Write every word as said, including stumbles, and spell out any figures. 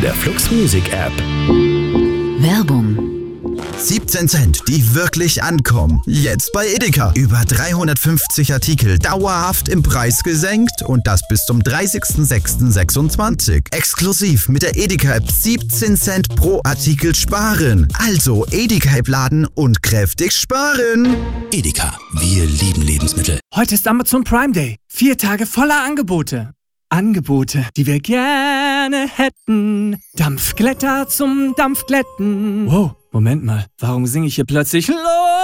der Flux Music App. Werbung. siebzehn Cent, die wirklich ankommen. Jetzt bei Edeka. Über dreihundertfünfzig Artikel dauerhaft im Preis gesenkt und das bis zum dreißigsten sechsten sechsundzwanzig. Exklusiv mit der Edeka-App siebzehn Cent pro Artikel sparen. Also Edeka-App laden und kräftig sparen. Edeka, wir lieben Lebensmittel. Heute ist Amazon Prime Day. Vier Tage voller Angebote. Angebote, die wir gerne hätten. Dampfglätter zum Dampfglätten. Wow, Moment mal. Warum singe ich hier plötzlich Los?